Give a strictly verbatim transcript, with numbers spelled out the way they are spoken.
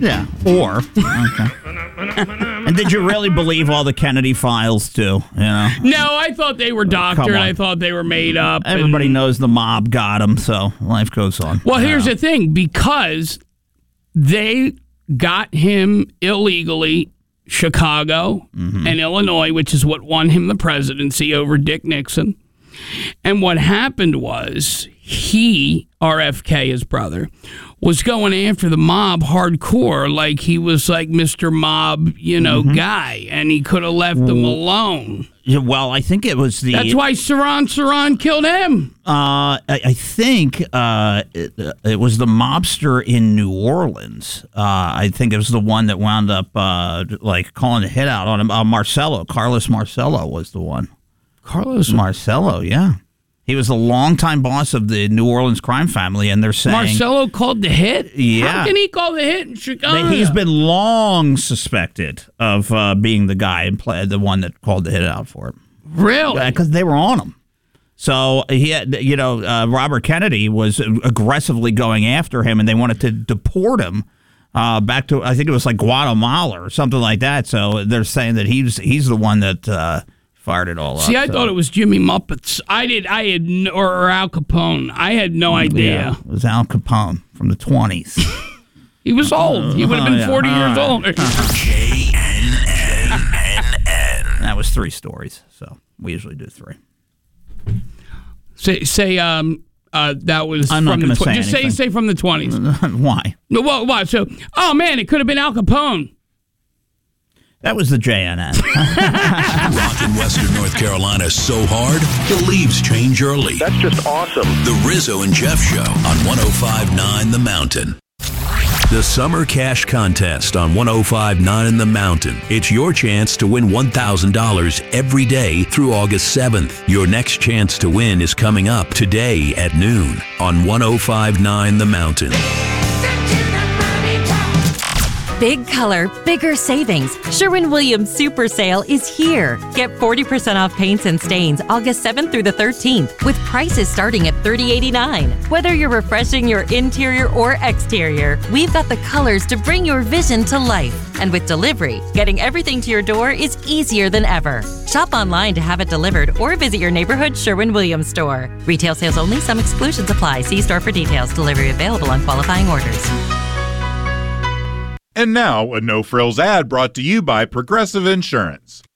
Yeah, or. Okay. And did you really believe all the Kennedy files, too? You know? No, I thought they were doctored. I thought they were made up. Everybody and... knows the mob got them, so life goes on. Well, yeah. here's the thing. Because they got him illegally, Chicago mm-hmm. and Illinois, which is what won him the presidency over Dick Nixon. And what happened was he, R F K, his brother, was going after the mob hardcore, like he was like Mister Mob, you know, mm-hmm. guy, and he could have left them alone. Yeah, well, I think it was the... That's why Saran Saran killed him. Uh, I, I think uh, it, it was the mobster in New Orleans. Uh, I think it was the one that wound up uh, like calling a hit out on him. Uh, Marcello, Carlos Marcello was the one. Carlos Marcello, yeah. He was the longtime boss of the New Orleans crime family, and they're saying... Marcello called the hit? Yeah. How can he call the hit in Chicago? He's been long suspected of uh, being the guy and play, the one that called the hit out for him. Really? Because they were on him. So, he had, you know, uh, Robert Kennedy was aggressively going after him, and they wanted to deport him uh, back to, I think it was like Guatemala or something like that. So they're saying that he's, he's the one that... Uh, fired it all up. See, I so. thought it was Jimmy Muppets. I did. I had, no, or, or Al Capone. I had no idea. Yeah, it was Al Capone from the twenties. He was old. He would have been uh, forty yeah. years right. older. K N N N N. That was three stories, so we usually do three. Say, say, um, uh, that was. I'm from not going to tw- say Just anything. say, say from the twenties. Why? No, well, why? So, oh man, it could have been Al Capone. That was the J N N. Rockin' Western North Carolina so hard, the leaves change early. That's just awesome. The Rizzo and Jeff Show on one oh five point nine The Mountain. The Summer Cash Contest on one oh five point nine The Mountain. It's your chance to win one thousand dollars every day through August seventh. Your next chance to win is coming up today at noon on one oh five point nine The Mountain. Big color, bigger savings. Sherwin-Williams Super Sale is here. Get forty percent off paints and stains August seventh through the thirteenth with prices starting at thirty eighty-nine. Whether you're refreshing your interior or exterior, we've got the colors to bring your vision to life. And with delivery, getting everything to your door is easier than ever. Shop online to have it delivered or visit your neighborhood Sherwin-Williams store. Retail sales only. Some exclusions apply. See store for details. Delivery available on qualifying orders. And now, a no-frills ad brought to you by Progressive Insurance.